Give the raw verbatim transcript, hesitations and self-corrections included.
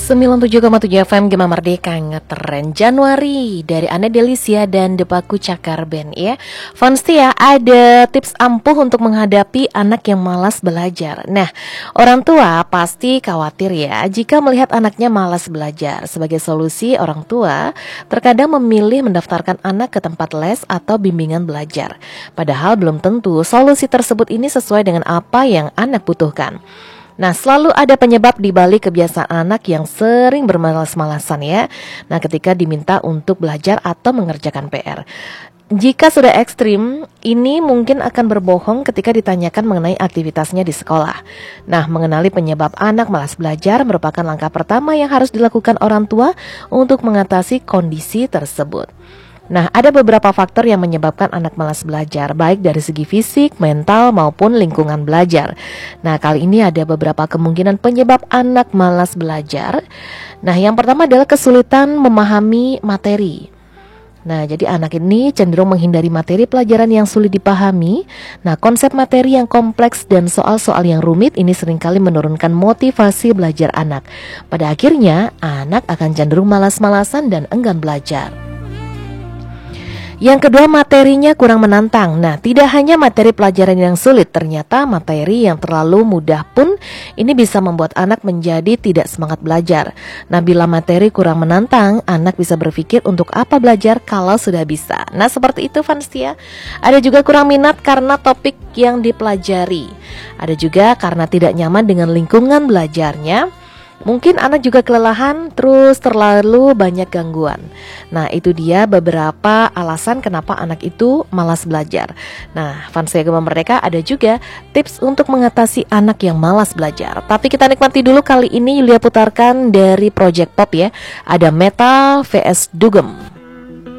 sembilan puluh tujuh koma tujuh F M Gema Merdeka ngetren Januari dari Ane Delisia dan Depaku Cakar Band ya. Fanstia, ada tips ampuh untuk menghadapi anak yang malas belajar. Nah, orang tua pasti khawatir ya jika melihat anaknya malas belajar. Sebagai solusi, orang tua terkadang memilih mendaftarkan anak ke tempat les atau bimbingan belajar. Padahal belum tentu solusi tersebut ini sesuai dengan apa yang anak butuhkan. Nah, selalu ada penyebab di balik kebiasaan anak yang sering bermalas-malasan ya. Nah, ketika diminta untuk belajar atau mengerjakan P R. Jika sudah ekstrim, ini mungkin akan berbohong ketika ditanyakan mengenai aktivitasnya di sekolah. Nah, mengenali penyebab anak malas belajar merupakan langkah pertama yang harus dilakukan orang tua untuk mengatasi kondisi tersebut. Nah, ada beberapa faktor yang menyebabkan anak malas belajar, baik dari segi fisik, mental, maupun lingkungan belajar. Nah, kali ini ada beberapa kemungkinan penyebab anak malas belajar. Nah, yang pertama adalah kesulitan memahami materi. Nah, jadi anak ini cenderung menghindari materi pelajaran yang sulit dipahami. Nah, konsep materi yang kompleks dan soal-soal yang rumit ini seringkali menurunkan motivasi belajar anak. Pada akhirnya, anak akan cenderung malas-malasan dan enggan belajar. Yang kedua, materinya kurang menantang. Nah, tidak hanya materi pelajaran yang sulit, ternyata materi yang terlalu mudah pun ini bisa membuat anak menjadi tidak semangat belajar. Nah, bila materi kurang menantang, anak bisa berpikir untuk apa belajar kalau sudah bisa. Nah, seperti itu Fanstia. Ada juga kurang minat karena topik yang dipelajari. Ada juga karena tidak nyaman dengan lingkungan belajarnya. Mungkin anak juga kelelahan, terus terlalu banyak gangguan. Nah, itu dia beberapa alasan kenapa anak itu malas belajar. Nah, Fanstia Gema Merdeka ada juga tips untuk mengatasi anak yang malas belajar. Tapi kita nikmati dulu kali ini Yulia putarkan dari Project Pop ya. Ada Metal vs Dugem.